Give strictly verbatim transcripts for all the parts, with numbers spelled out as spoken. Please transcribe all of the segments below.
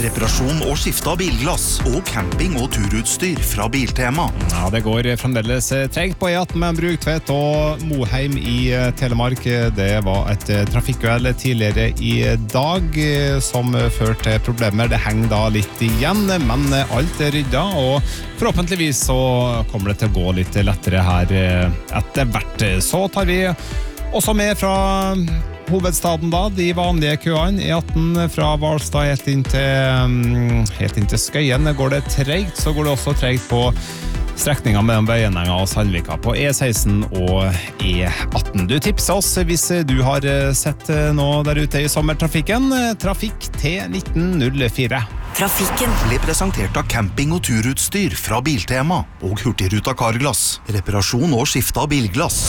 reparasjon og skifte av bilglass, og camping- og turutstyr fra Biltema. Ja, det går fremdeles tregt på E atten med Brugtvedt og Moheim i Telemark. Det var et trafikkuhell tidligere i dag som førte til problemer. Det henger da litt igjen, men alt er rydda, og forhåpentligvis så kommer det til å gå litt lettere her etter hvert. Så tar vi også med fra hovedstaden da, de vanlige køene. E atten fra Hvalstad helt inn til, helt inn til Skøyen. Går det tregt, så går det også tregt på strekningen mellom Bøyenenga og Sandvika på E seksten og E atten. Du tipser oss hvis du har sett noe der ute i sommertrafikken. Trafikk T nitten null fire. Trafikken ble presentert av camping- og turutstyr fra Biltema og Hurtigruta Carglass. Reparasjon og skifte av bilglass.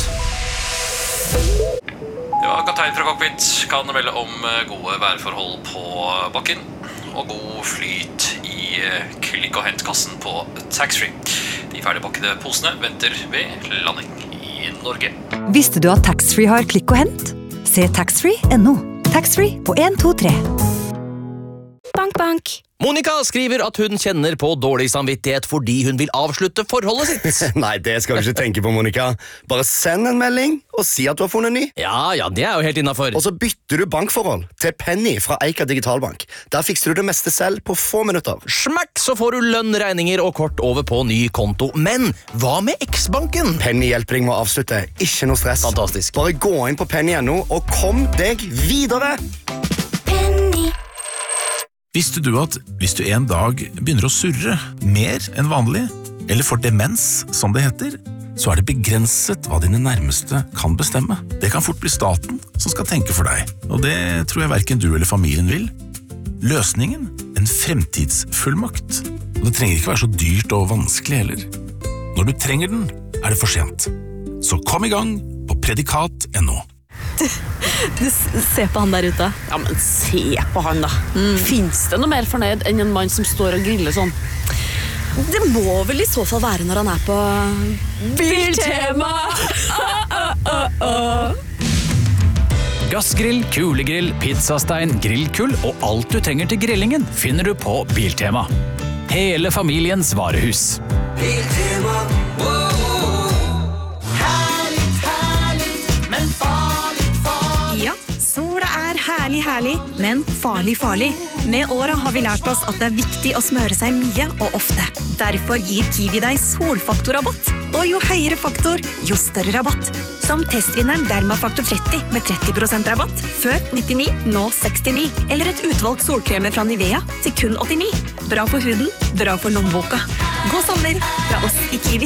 Ja, kaptein fra cockpit kan melde om gode værforhold på bakken og god flyt i klikk- og hentkassen på taxfree. De ferdigpakkede posene venter ved landing i Norge. Visste du at taxfree har klikk og hent? Se taxfree punktum no. Taxfree på en to tre. Bank, bank. Monica skriver at hun kjenner på dårlig samvittighet fordi hun vil avslutte forholdet sitt. Nei, det skal du ikke tenke på, Monica. Bare send en melding og si at du har funnet ny. Ja, ja, det er jo helt innenfor. Og så bytter du bankforhold til Penny fra Eika Digitalbank. Der fikser du det meste selv på få minutter. Smakk, så får du lønn, regninger og kort over på ny konto. Men hva med X-banken? Penny hjelper deg med å avslutte. Ikke noe stress. Fantastisk. Bare gå inn på penny punktum no og kom deg videre. Visste du at hvis du en dag begynner å surre mer enn vanlig, eller får demens, som det heter, så er det begrenset hva dine nærmeste kan bestemme. Det kan fort bli staten som skal tenke for deg, og det tror jeg hverken du eller familien vil. Løsningen? En fremtidsfullmakt. Og det trenger ikke være så dyrt og vanskelig heller. Når du trenger den, er det for sent. Så kom i gang på predikat punktum no. Du, du se på han der ute. Ja, men se på han da. Mm. Finns det noe mer fornøyd enn en mann som står og griller sånn? Det må vel i så fall være når han er på Biltema. Gassgrill, kulegrill, pizzastein, grillkull og alt du trenger til grillingen finner du på Biltema. Hele familiens varehus. Biltema. Herlig, herlig, men farlig, farlig. Med året har vi lært oss at det er viktig å smøre seg mye og ofte. Derfor gir Kiwi deg solfaktorrabatt. Og jo høyere faktor, jo større rabatt. Som testvinneren Dermafaktor tretti med tretti prosent rabatt. Før nittini, nå sekstini. Eller et utvalgt solkremer fra Nivea til kun åttini. Bra for huden, bra for lommeboka. God sommer fra oss i Kiwi.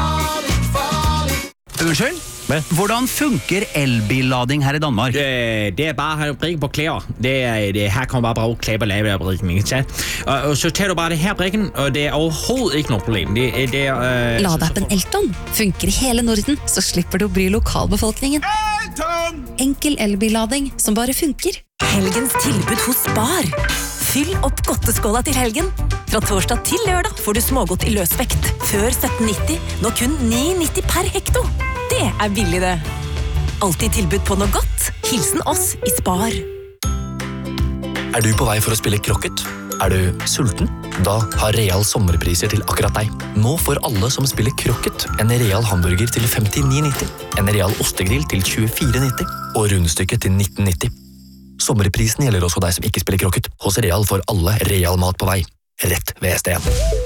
Unnskyld? Hvordan funker elbillading her i Danmark? Det, det er bare at brikke på klæder. Det, det, her kan man bare bruge klæder og lave det brikken. Og, og så tager du bare det her brikken, og det er overhovedet ikke noe problem. Det, det er, øh, Ladeappen Elton funker i hele Norden, så slipper du å bry lokalbefolkningen. Elton! Enkel elbillading som bare funker. Helgens tilbud hos Spar. Fyll opp godteskåla til helgen. Fra torsdag til lørdag får du smågodt i løsvekt. Før sytten nitti, nå kun ni nitti per hekto. Det er billig det. Alltid tilbud på noe godt. Hilsen oss i Spar. Er du på vei for å spille krokket? Er du sulten? Da har Real sommerpriser til akkurat deg. Nå får alle som spiller krokket en Real hamburger til femtini nitti, en Real ostegrill til tjuefire nitti og rundstykke til nitten nitti. Sommerprisen gjelder også deg som ikke spiller krokket. Hos Real får alle Real mat på vei. Rett ved S D en.